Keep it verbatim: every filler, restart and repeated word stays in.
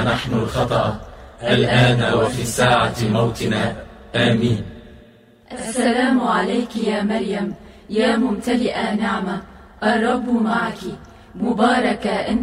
نحن الخطأ الآن وفي ساعة موتنا، آمين. السلام عليك يا مريم، يا ممتلئة نعمة، الرب معك، مباركة أنت